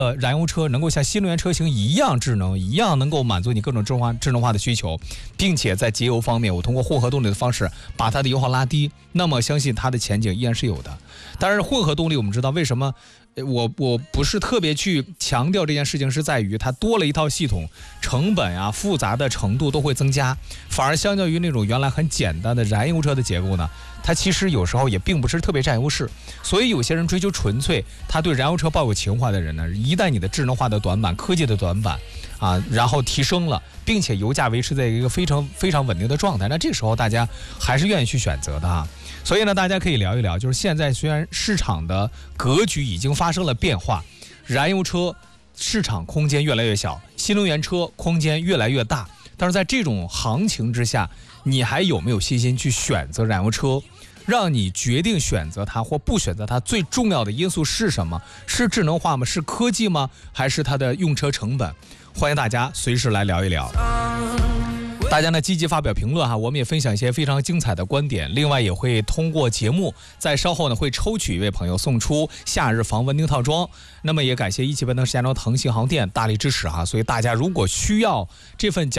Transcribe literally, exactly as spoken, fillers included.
呃，燃油车能够像新能源车型一样智能，一样能够满足你各种智能化、智能化的需求，并且在节油方面，我通过混合动力的方式把它的油耗拉低，那么相信它的前景依然是有的。当然，混合动力我们知道为什么我我不是特别去强调这件事情，是在于它多了一套系统，成本啊、复杂的程度都会增加，反而相较于那种原来很简单的燃油车的结构呢，它其实有时候也并不是特别占优势。所以有些人追求纯粹，他对燃油车抱有情怀的人呢，一旦你的智能化的短板、科技的短板啊，然后提升了，并且油价维持在一个非常非常稳定的状态，那这时候大家还是愿意去选择的啊。所以呢，大家可以聊一聊，就是现在虽然市场的格局已经发生了变化，燃油车市场空间越来越小，新能源车空间越来越大，但是在这种行情之下，你还有没有信心去选择燃油车？让你决定选择它或不选择它最重要的因素是什么？是智能化吗？是科技吗？还是它的用车成本？欢迎大家随时来聊一聊。大家呢积极发表评论哈，我们也分享一些非常精彩的观点。另外也会通过节目，在稍后呢会抽取一位朋友送出夏日防蚊叮套装。那么也感谢一汽奔腾石家庄腾信航店大力支持哈，所以大家如果需要这份奖